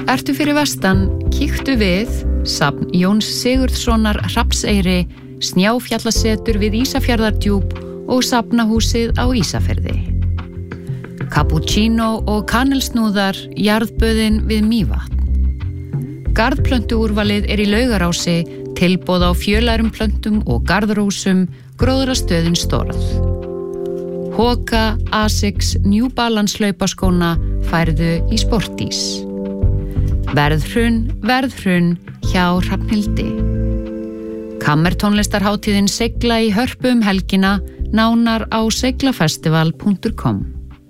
Ertu fyrir vestan, kíktu við safn Jóns Sigurðssonar Hrafnseyri, Snjáfjallasetur við Ísafjarðardjúp og safnahúsið á Ísafirði. Cappuccino og kanilsnúðar, jarðböðin við Mývatn. Garðplöntuúrvalið í Laugarási, tilboð á fjölærum plöntum og garðrósum, gróðrastöðin Storð. Hoka, Asics, New Balance hlaupaskóna færðu í Sportís. Verðhrun hjá Hrafnhildi. Kammertónlistarhátíðin Segla í Hörpu helgina, nánar á seglafestival.com.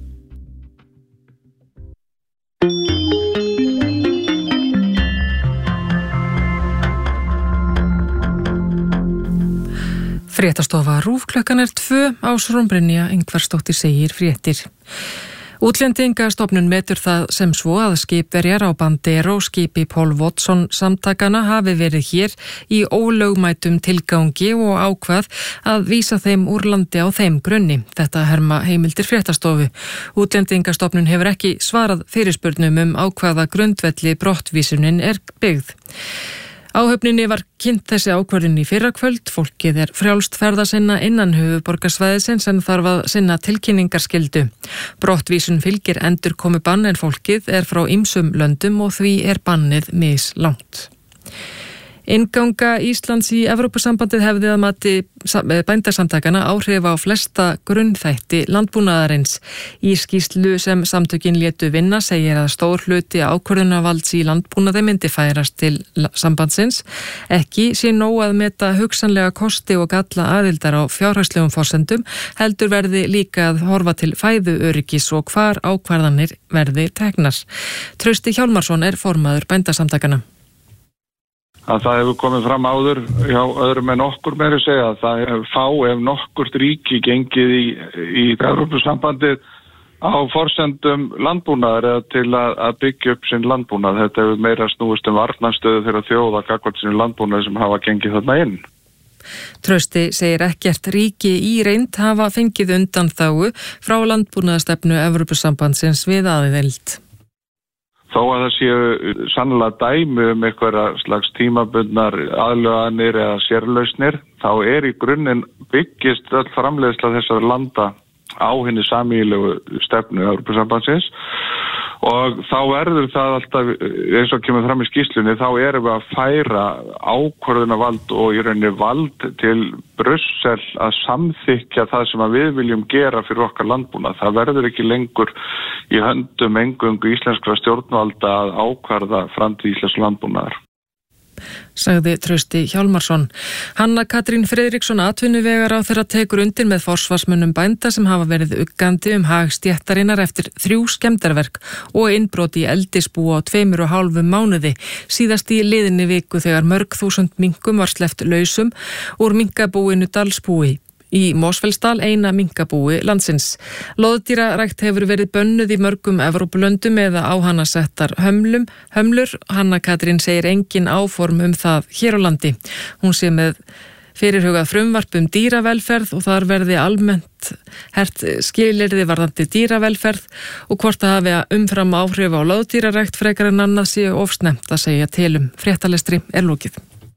Fréttastofa RÚV klukkan 2 Ásrún Brynja Ingvarsdóttir segir fréttir. Útlendingastofnun metur það sem svo að skipverjar á Bandero skipi Paul Watson samtakana hafi verið hér í ólögmætum tilgangi og ákvað að vísa þeim úr landi á þeim grunni. Þetta herma heimildir fréttastofu. Útlendingastofnun hefur ekki svarað fyrirspurnum á hvaða grundvelli brottvísunin byggð. Áhöfninni var kynnt þessi ákvörðun í fyrrakvöld. Fólkið frjálst ferða sinna innan höfuðborgarsvæðisins en þarf að sinna tilkynningarskyldu. Brottvísun fylgir endurkomubann en fólkið frá ýmsum löndum og því bannið mislangt. Innganga Íslands í Evrópusambandið hefði að mati bændasamtakana áhrif á flesta grunnþætti landbúnaðarins. Í skýrslu sem samtökin létu vinna segir að stór hluti ákvörðunarvalds í landbúnaði myndi færast til sambandsins. Ekki sé nóg að meta hugsanlega kosti og galla aðildar á fjárhagslegum forsendum, heldur verði líka að horfa til fæðuöryggis og hvar ákvarðanir verði teknar. Trausti Hjálmarsson formaður bændasamtakana. Að það hefur komið fram áður hjá öðrum en okkur meira að segja að það fá ef nokkurt ríki gengið í Evrópusambandið á forsendum landbúnaðar eða til að byggja upp sinn landbúnað. Þetta hefur meira snúist varnarstöðu þeirra þjóða gagnvart sinn landbúnað sem hafa gengið þarna inn. Trausti segir ekkert ríki í reynd hafa fengið undanþágu frá landbúnaðarstefnu Evrópusambandsins við aðild. Þó að það séu sannlega dæmi einhverja slags tímabundnar aðlöganir eða sérlausnir, þá í grunninn byggist öll framleiðsla þessara landa á hinni sameiginlegu stefnu Evrópusambandsins og þá verður það alltaf, eins og kemur fram í skýrslunni, þá erum við að færa ákvörðunarvald og í rauninni vald til Brussel að samþykkja það sem að við viljum gera fyrir okkar landbúnað. Það verður ekki lengur í höndum eingöngu íslenskra stjórnvalda að ákvarða framtíð íslensks landbúnaðar. Sagði Trausti Hjálmarsson. Hanna Katrín Friðriksson atvinnuvegaráðherra tekur undir með forsvarsmönnum bænda sem hafa verið uggandi hag stéttarinnar eftir 3 skemmdarverk og innbrot í eldisbú á 2,5 mánuði. Síðast í liðinni viku þegar mörg þúsund minkum var sleppt lausum úr minkabúinu Dalsbúi. Í Mosfellsdal eina minkabúi landsins. Loðdýrarækt hefur verið bönnuð í mörgum Evrópulöndum eða á hana settar hömlur. Hanna Katrín segir engin áform það hér á landi. Hún sé með fyrirhugað frumvarp dýravelferð og þar verði almennt hert skilyrði varðandi dýravelferð og hvort það hafi umfram áhrif á loðdýrarækt frekar en annað sé of snemmt að segja til Fréttalestri lokið.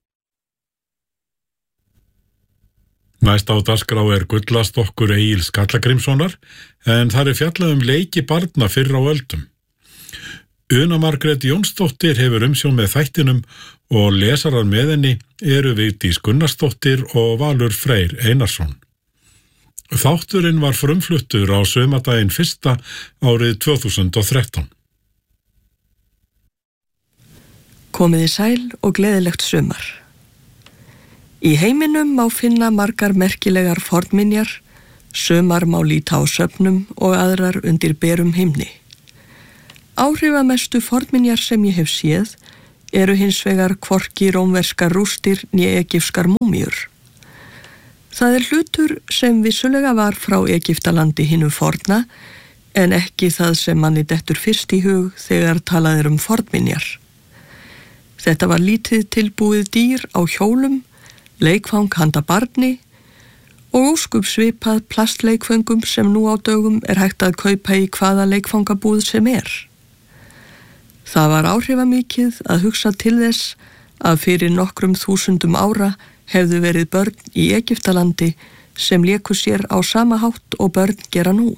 Næst á dagskrá Gullastokkur Egils Skallagrímssonar en þar fjallað leiki barna fyrr á öldum. Una Margrét Jónsdóttir hefur umsjón með þættinum og lesarar með henni Vigdís Gunnarsdóttir og Valur Freyr Einarsson. Þátturinn var frumfluttur á sumardaginn 1. árið 2013. Komiði sæl og gleðilegt sumar. Í heiminum má finna margar merkilegar fornminjar, sumar má líta á söfnum og aðrar undir berum himni. Áhrifamestu fornminjar sem ég hef séð hins vegar hvorki rómverskar rústir né egypskar múmíur. Það hlutur sem vissulega var frá Egyptalandi hinu forna, en ekki það sem manni dettur fyrst í hug þegar talað fornminjar. Þetta var lítið tilbúið dýr á hjólum, leikfang handa barni og óskup svipað plastleikföngum sem nú á dögum hægt að kaupa í hvaða leikfangabúð sem Það var áhrifamikið að hugsa til þess að fyrir nokkrum þúsundum ára hefðu verið börn í Egyptalandi sem léku sér á sama hátt og börn gera nú.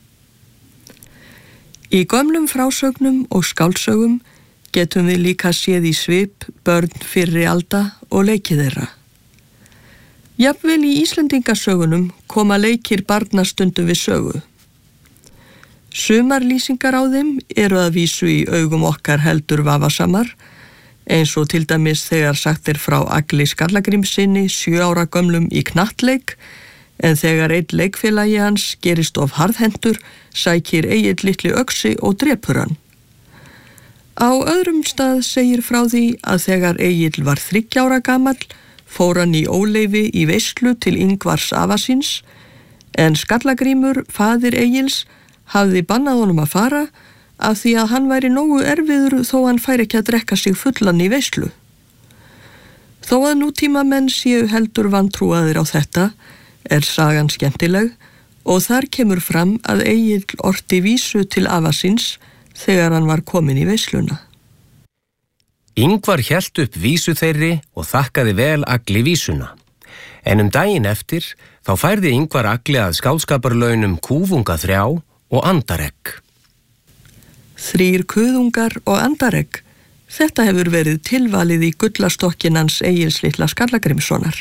Í gömlum frásögnum og skáldsögum getum við líka séð í svip börn fyrri alda og leikið þeirra. Jafnvel í Íslendingasögunum koma leikir barna stundum við sögu. Sumar lýsingar á þeim eru að vísu í augum okkar heldur vafasamar, eins og til dæmis þegar sagt frá Agli Skallagrímssyni 7 ára gömlum í knattleik, en þegar einn leikfélagi hans gerist of harðhentur, sækir Egill litli öxi og drepur hann. Á öðrum stað segir frá því að þegar Egill var 3 ára gamall, fór hann í óleyfi í veislu til Ingvars afa síns, en Skallagrímur, faðir Egils, hafði bannað honum að fara af því að hann væri nógu erfiður þó hann færi ekki að drekka sig fullan í veislu. Þó að nútíma menn séu heldur vantrúaðir á þetta, sagan skemmtileg og þar kemur fram að Egill orti vísu til afa síns þegar hann var kominn í veisluna. Ingvar hélt upp vísu þeirri og þakkaði vel Agli vísuna. En daginn eftir þá færði Ingvar Agli að skáldskaparlaunum kúfunga 3 og andaregg. 3 kuðungar og andaregg, þetta hefur verið tilvalið í gullastokkin hans Egils litla Skallagrímssonar.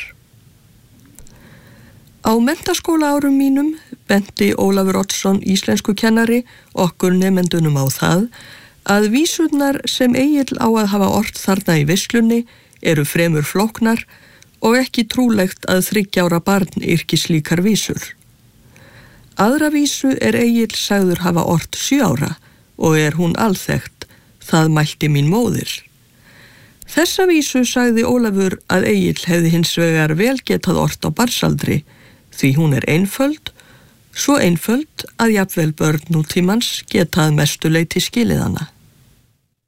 Á menntaskóla árum mínum benti Ólafur Oddsson íslenskukennari okkur nemendunum á það að vísurnar sem Egill á að hafa ort þarna í veislunni eru fremur flóknar og ekki trúlegt að 3 ára barn yrki slíkar vísur. Aðra vísu Egill sagður hafa ort 7 ára og hún alþekkt, það mælti mín móðir. Þessa vísu sagði Ólafur að Egill hefði hins vegar vel getað ort á barnsaldri, því hún einföld, svo einföld að jafnvel börn nútímans geta að mestu leyti skilið hana.